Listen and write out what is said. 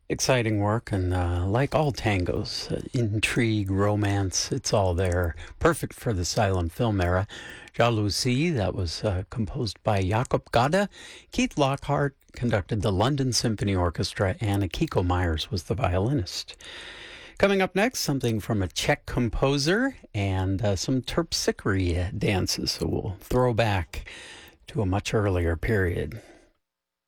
Exciting work, and like all tangos, intrigue, romance, it's all there. Perfect for the silent film era. Jalousie, that was composed by Jakob Gada. Keith Lockhart conducted the London Symphony Orchestra, and Akiko Myers was the violinist. Coming up next, something from a Czech composer and some terpsichore dances, so we'll throw back to a much earlier period.